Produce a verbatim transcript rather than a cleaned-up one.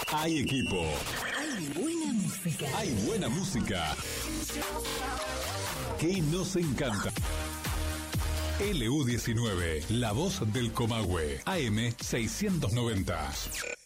Hay equipo. Hay buena música. Hay buena música. Que nos encanta. L U diecinueve, la voz del Comahue. A M seiscientos noventa.